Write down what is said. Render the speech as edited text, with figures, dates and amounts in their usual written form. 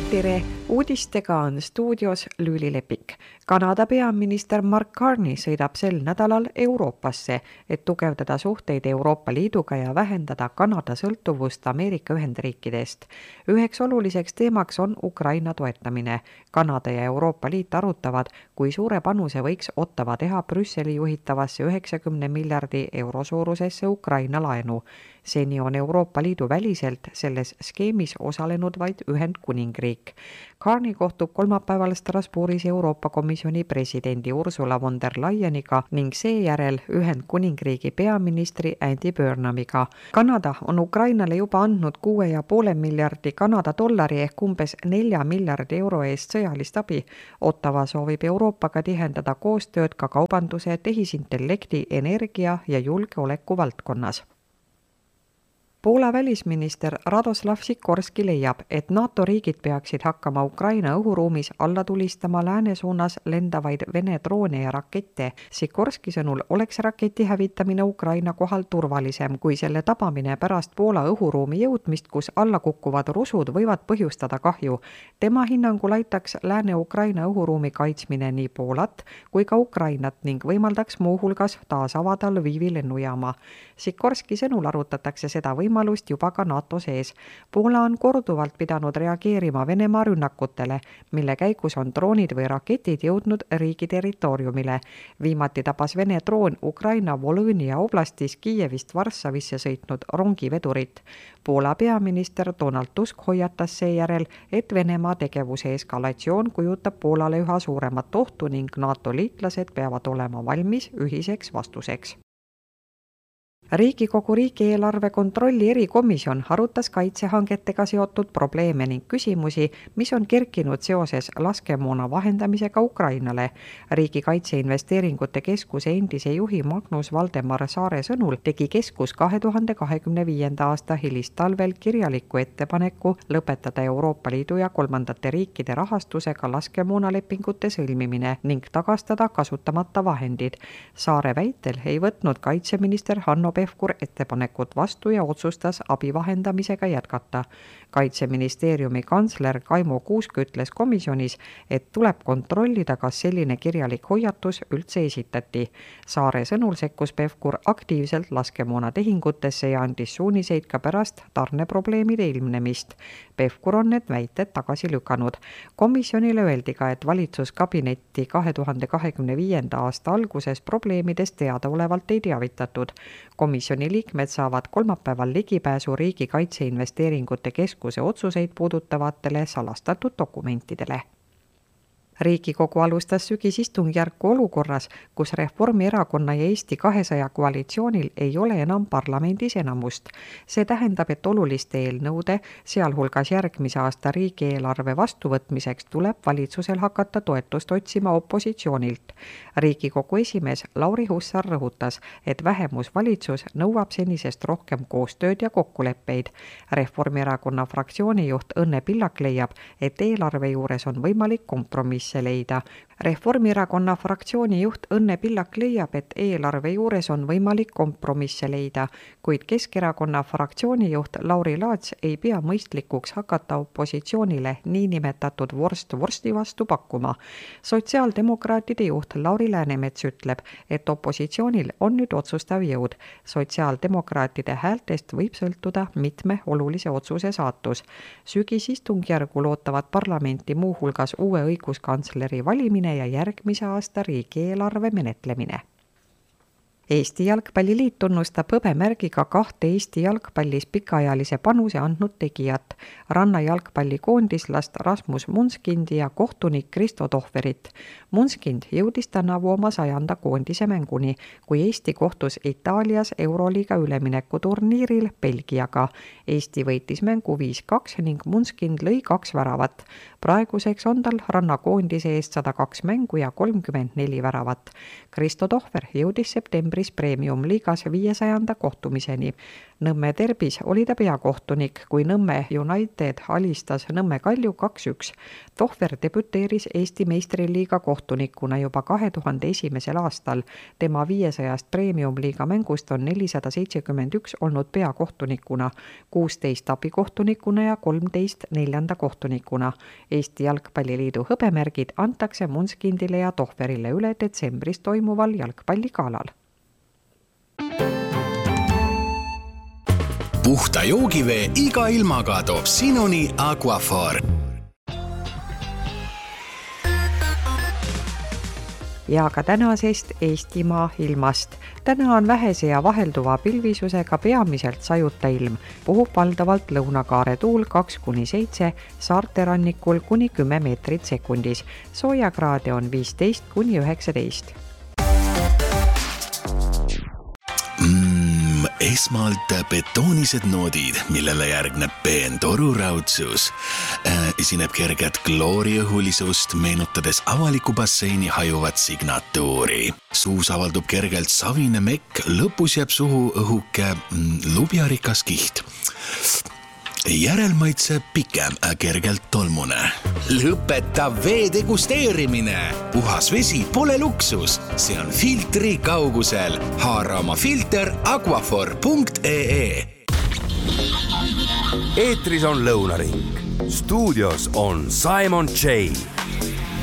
tere, uudistega on stuudios Lüüli Lepik. Kanada peaminister Mark Carney sõidab sel nädalal Euroopasse, et tugevdada suhteid Euroopa Liiduga ja vähendada Kanada sõltuvust Ameerika Ühendriikidest. Üheks oluliseks teemaks on Ukraina toetamine. Kanada ja Euroopa Liit arutavad, kui suure panuse võiks Ottawa teha Brüsseli juhitavasse 90 miljardi euro suurusesse Ukraina laenu. Seni on Euroopa Liidu väliselt selles skeemis osalenud vaid Ühendkuningriik. Carney kohtub kolmapäeval Strasbourgis Euroopa Komisjoni presidendi Ursula von der Leyeniga ning seejärel Ühendkuningriigi peaministri Andy Burnhamiga. Kanada on Ukrainale juba andnud 6,5 miljardi Kanada dollari ehk umbes 4 miljardi euro eest sõjalist abi. Ottawa soovib Euroopaga tihendada koostööd ka kaubanduse, tehisintellekti, energia ja julgeoleku valdkonnas. Poola välisminister Radoslav Sikorski leiab, et NATO riigid peaksid hakkama Ukraina õhuruumis alla tulistama lääne suunas lendavaid Vene droone ja rakette. Sikorski sõnul oleks raketi hävitamine Ukraina kohal turvalisem, kui selle tabamine pärast Poola õhuruumi jõudmist, kus alla kukkuvad rusud võivad põhjustada kahju. Tema hinnangul aitaks Lääne-Ukraina õhuruumi kaitsmine nii Poolat kui ka Ukrainat ning võimaldaks muuhulgas taas avada Lvivi lennujaama. Sikorski sõnul arutatakse seda võimalust juba ka NATO sees. Poola on korduvalt pidanud reageerima Venemaa rünnakutele, mille käigus on droonid või raketid jõudnud riigi territooriumile. Viimati tabas Vene droon Ukraina Volõnia oblastis Kiievist Varssavisse sõitnud rongivedurit. Poola peaminister Donald Tusk hoiatas seejärel, et Venemaa tegevuse eskalatsioon kujutab Poolale üha suuremat ohtu ning NATO liitlased peavad olema valmis ühiseks vastuseks. Riigikogu riigieelarve kontrolli erikomisjon arutas kaitsehangetega seotud probleeme ning küsimusi, mis on kerkinud seoses laskemoona vahendamisega Ukrainale. Riigi kaitseinvesteeringute keskuse endise juhi Magnus Valdemar Saare sõnul tegi keskus 2025. aasta hilistalvel kirjaliku ettepaneku lõpetada Euroopa Liidu ja kolmandate riikide rahastusega laskemoonalepingute sõlmimine ning tagastada kasutamata vahendid. Saare väitel ei võtnud kaitseminister Hanno Pevkur ettepanekut vastu ja otsustas abi vahendamisega jätkata. Kaitseministeeriumi kantsler Kaimo Kuusk ütles komisjonis, et tuleb kontrollida, kas selline kirjalik hoiatus üldse esitati. Saare sõnul sekkus Pevkur aktiivselt laskemoona tehingutesse ja andis suuniseid ka pärast tarneprobleemide ilmnemist. Pevkur on need väited tagasi lükanud. Komisjonile öeldi ka, et valitsuskabinetti 2025. aasta alguses probleemidest teadaolevalt ei teavitatud. Komisjoni liikmed saavad kolmapäeval ligipääsu riigi kaitseinvesteeringute keskuse otsuseid puudutavatele salastatud dokumentidele. Riigikogu alustas sügisistungjärku olukorras, kus Reformierakonna ja Eesti 200 koalitsioonil ei ole enam parlamendis enamust. See tähendab, et oluliste eelnõude, sealhulgas järgmise aasta riigieelarve vastuvõtmiseks tuleb valitsusel hakata toetust otsima opositsioonilt. Riigikogu esimees Lauri Hussar rõhutas, et vähemusvalitsus nõuab senisest rohkem koostööd ja kokkuleppeid. Reformierakonna fraktsiooni juht Õnne Pillak leiab, et eelarve juures on võimalik kompromiss leida. Reformierakonna fraktsiooni juht Õnne Pillak leiab, et eelarve juures on võimalik kompromisse leida, kuid Keskerakonna fraktsiooni juht Lauri Laats ei pea mõistlikuks hakata opositsioonile niinimetatud vorst vorsti vastu pakkuma. Sotsiaaldemokraatide juht Lauri Läänemets ütleb, et opositsioonil on nüüd otsustav jõud. Sotsiaaldemokraatide häältest võib sõltuda mitme olulise otsuse saatus. Sügisistungjärgul ootavad parlamenti muuhulgas uue õiguskantsleri valimine ja järgmise aasta riigieelarve menetlemine. Eesti Jalgpalliliit tunnustab hõbemärgiga 2 Eesti jalgpallis pikaajalise panuse andnud tegijat, rannajalgpallikoondislast Rasmus Munskindi ja kohtunik Kristo Tohverit. Munskind jõudis tänavu oma 100. koondise mänguni, kui Eesti kohtus Itaalias Euroliiga üleminekuturniiril Belgiaga. Eesti võitis mängu 5-2 ning Munskind lõi 2 väravat. Praeguseks on tal rannakoondise eest 102 mängu ja 34 väravat. Kristo Tohver jõudis septembri detsembris Premium-liigas 500. kohtumiseni. Nõmme Derbis oli ta peakohtunik, kui Nõmme United alistas Nõmme Kalju 2-1. Tohver debüteeris Eesti meistriliiga kohtunikuna juba 2001. aastal. Tema 500 Premium-liiga mängust on 471 olnud peakohtunikuna, 16 abikohtunikuna ja 13 neljanda kohtunikuna. Eesti Jalgpalliliidu hõbemärgid antakse Munskindile ja Tohverile üle detsembris toimuval jalgpalligalal. Puhta joogivee iga ilmaga toob sinuni Aquaphor. Ja ka tänasest Eestimaa ilmast. Täna on vähese ja vahelduva pilvisusega peamiselt sajuta ilm. Puhub valdavalt lõunakaare tuul 2-7, saarte rannikul kuni 10 meetrit sekundis. Soojakraade on 15-19. Esmalt betoonised noodid, millele järgneb peentoruraudsus. Esineb kerget klooriõhulisust, meenutades avaliku basseini hajuvat signatuuri. Suus avaldub kergelt savine mekk, lõpus jääb suhu õhuke lubjarikas kiht. Järelmaitse pikem, kergelt tolmune. Lõpeta vee degusteerimine. Puhas vesi pole luksus, see on filtri kaugusel. Haara oma filter aquaphor.ee. Eetris on Lõunaring. Stuudios on Simon J.